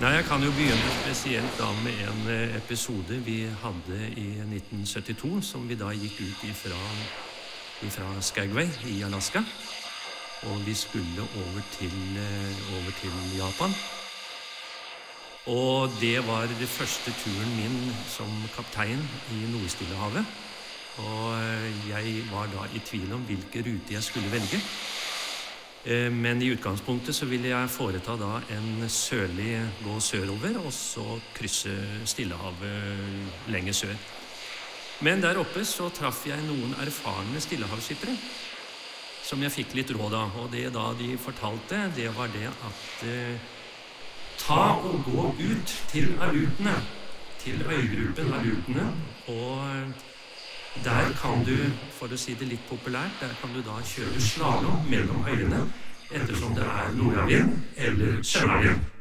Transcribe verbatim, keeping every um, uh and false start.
Nei, jeg kan jo begynne spesielt da med en episode vi hadde i nitten syttito, som vi da gikk ut ifra, ifra Skagway i Alaska. Og vi skulle over til, over til Japan. Og det var det første turen min som kaptein i Nordstillehavet. Og jeg var da i tvil om hvilke rute jeg skulle velge. Men i utgangspunktet så ville jeg foreta da en sørlig gå sørover, og så krysse Stillehavet lenger sør. Men der oppe så traff jeg noen erfarne stillehavsskippere, som jeg fikk litt råd av. Og det da de fortalte, det var det at eh, ta og gå ut til Alutene, til øygruppen Alutene, og der kan du, for å si det litt populært, der kan du da kjøre slalom mellom øyene, ettersom det er nordavind eller søndavind.